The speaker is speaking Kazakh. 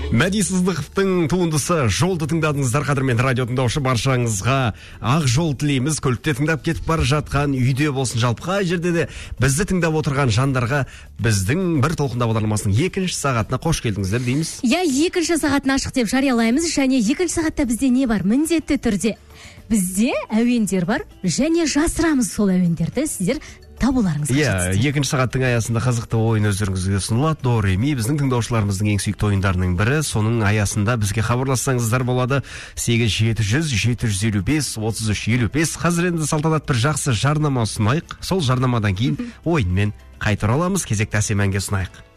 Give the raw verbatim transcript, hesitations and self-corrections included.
Мәди Сыздықовтың туындысы «Жолды» тыңдадыңыздар. Қадірмен радио тыңдаушы баршаңызға ақ жол тілейміз. Көлікте тыңдап кетіп бара жатқан, үйде болсын, жалпы қай жерде де бізді тыңдап отырған жандарға біздің бір толқында бағдарламасының екінші сағатына қош келдіңіздер дейміз. Я екінші сағатын ашық деп жариялаймыз, және екінші сағатта бізде не бар? Міндетті түрде бізде әуендер бар, және жасырамыз сол әуендерді сіздер табуларыңыз қажет. Иә, екінші сағаттың аясында қызықты ойын өздеріңізге ұсынылады. До ре ми біздің тыңдаушыларымыздың ең сүйікті ойындарының бірі. Соның аясында бізге хабарлассаңыздар болады. сегіз жеті жүз жеті жүз елу бес отыз үш елу бес. Қазір енді салтанат бір жақсы жарнама ұсынайық. Сол жарнамадан кейін ойынмен қайта ораламыз. Кезекті әсем әнге ұсынайық.